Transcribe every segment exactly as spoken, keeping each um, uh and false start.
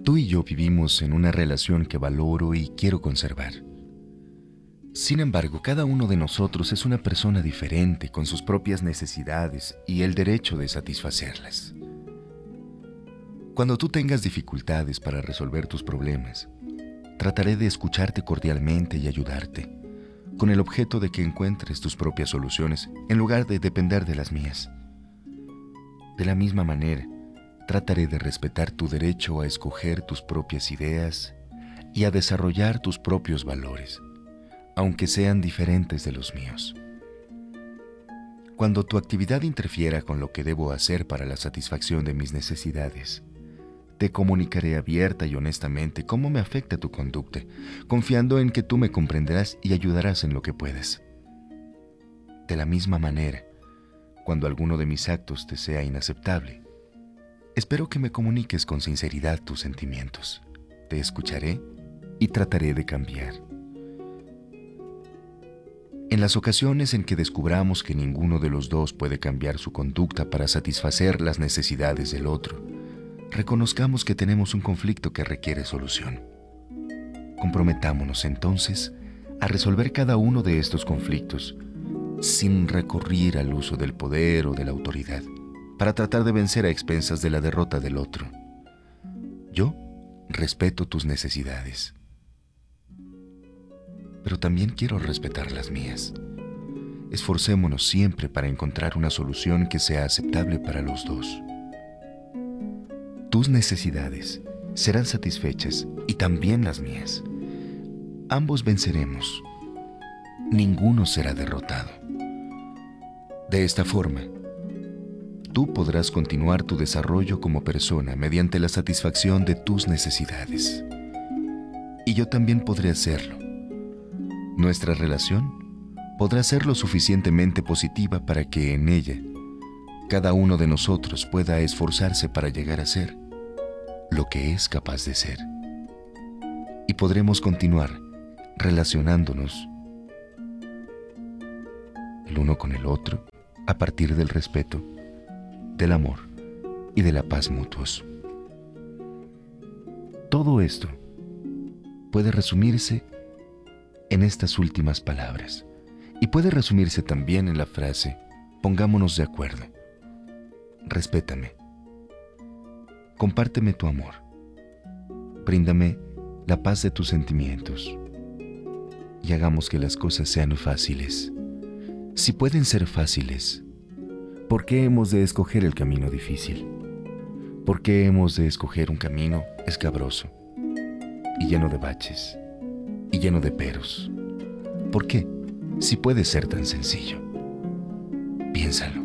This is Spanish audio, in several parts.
Tú y yo vivimos en una relación que valoro y quiero conservar. Sin embargo, cada uno de nosotros es una persona diferente con sus propias necesidades y el derecho de satisfacerlas. Cuando tú tengas dificultades para resolver tus problemas, trataré de escucharte cordialmente y ayudarte, con el objeto de que encuentres tus propias soluciones en lugar de depender de las mías. De la misma manera, trataré de respetar tu derecho a escoger tus propias ideas y a desarrollar tus propios valores, aunque sean diferentes de los míos. Cuando tu actividad interfiera con lo que debo hacer para la satisfacción de mis necesidades, te comunicaré abierta y honestamente cómo me afecta tu conducta, confiando en que tú me comprenderás y ayudarás en lo que puedas. De la misma manera, cuando alguno de mis actos te sea inaceptable, espero que me comuniques con sinceridad tus sentimientos. Te escucharé y trataré de cambiar. En las ocasiones en que descubramos que ninguno de los dos puede cambiar su conducta para satisfacer las necesidades del otro, reconozcamos que tenemos un conflicto que requiere solución. Comprometámonos entonces a resolver cada uno de estos conflictos sin recurrir al uso del poder o de la autoridad, para tratar de vencer a expensas de la derrota del otro. Yo respeto tus necesidades, pero también quiero respetar las mías. Esforcémonos siempre para encontrar una solución que sea aceptable para los dos. Tus necesidades serán satisfechas y también las mías. Ambos venceremos. Ninguno será derrotado. De esta forma, tú podrás continuar tu desarrollo como persona mediante la satisfacción de tus necesidades. Y yo también podré hacerlo. Nuestra relación podrá ser lo suficientemente positiva para que en ella cada uno de nosotros pueda esforzarse para llegar a ser lo que es capaz de ser. Y podremos continuar relacionándonos el uno con el otro a partir del respeto, del amor y de la paz mutuos. Todo esto puede resumirse en estas últimas palabras y puede resumirse también en la frase: pongámonos de acuerdo. Respétame. Compárteme tu amor. Bríndame la paz de tus sentimientos. Y hagamos que las cosas sean fáciles. Si pueden ser fáciles, ¿por qué hemos de escoger el camino difícil? ¿Por qué hemos de escoger un camino escabroso y lleno de baches y lleno de peros? ¿Por qué? Si puede ser tan sencillo. Piénsalo.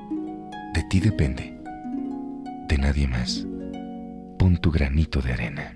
De ti depende. De nadie más. Pon tu granito de arena.